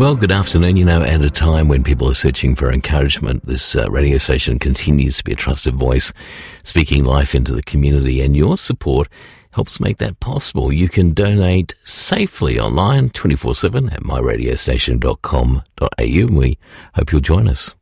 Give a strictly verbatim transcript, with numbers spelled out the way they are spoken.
Well, good afternoon. You know, at a time when people are searching for encouragement, this uh, radio station continues to be a trusted voice, speaking life into the community, and your support helps make that possible. You can donate safely online twenty-four seven at my radio station dot com dot a u, and we hope you'll join us.